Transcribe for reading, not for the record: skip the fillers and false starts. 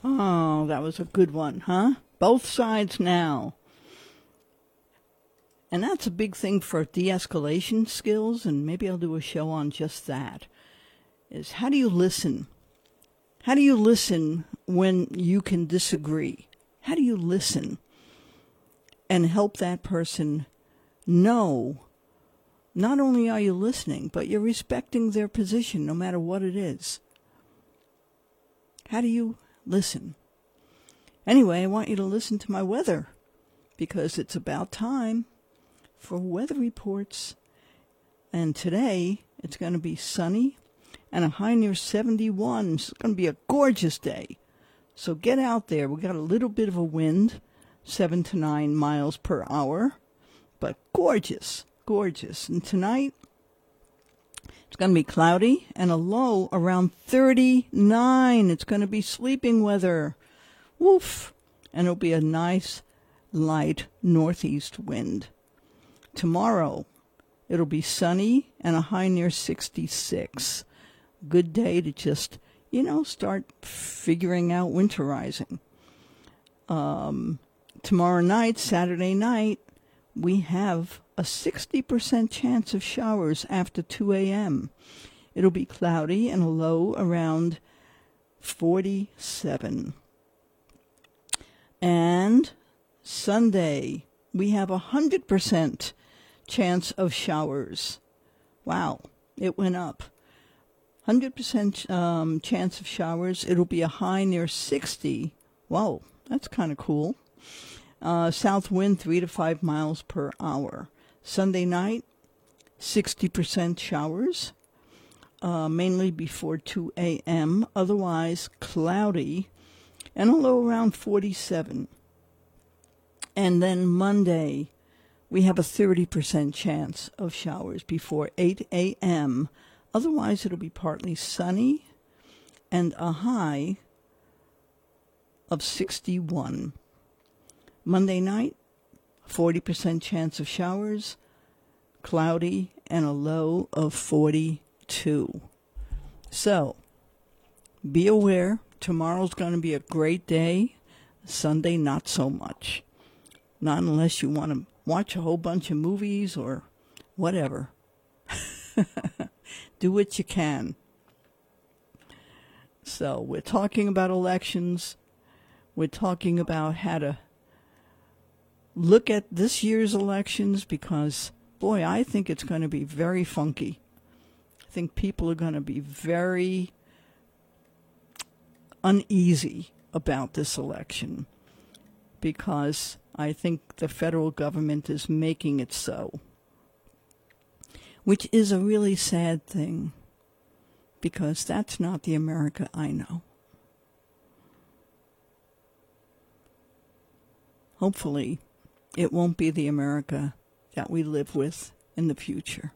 Oh, that was a good one, huh? Both sides now. And that's a big thing for de-escalation skills, and maybe I'll do a show on just that, is how do you listen? How do you listen when you can disagree? How do you listen and help that person know not only are you listening, but you're respecting their position no matter what it is? How do you listen? Anyway, I want you to listen to my weather because it's about time for weather reports. And today it's going to be sunny and a high near 71. It's going to be a gorgeous day. So get out there. We got a little bit of a wind, 7 to 9 miles per hour, but gorgeous, gorgeous. And tonight it's going to be cloudy and a low around 39. It's going to be sleeping weather. Woof. And it'll be a nice light northeast wind. Tomorrow it'll be sunny and a high near 66. Good day to just, start figuring out winterizing. Tomorrow night, Saturday night, we have a 60% chance of showers after 2 a.m. It'll be cloudy and a low around 47. And Sunday, we have a 100% chance of showers. Wow, it went up. 100% chance of showers. It'll be a high near 60. Whoa, that's kind of cool. South wind 3 to 5 miles per hour. Sunday night, 60% showers, mainly before 2 a.m. Otherwise, cloudy and a low around 47. And then Monday, we have a 30% chance of showers before 8 a.m. Otherwise, it'll be partly sunny and a high of 61. Monday night, 40% chance of showers, cloudy, and a low of 42. So, be aware, tomorrow's going to be a great day. Sunday, not so much. Not unless you want to watch a whole bunch of movies or whatever. Do what you can. So, we're talking about elections. We're talking about how to look at this year's elections because, boy, I think it's going to be very funky. I think people are going to be very uneasy about this election because I think the federal government is making it so, which is a really sad thing because that's not the America I know. Hopefully, it won't be the America that we live with in the future.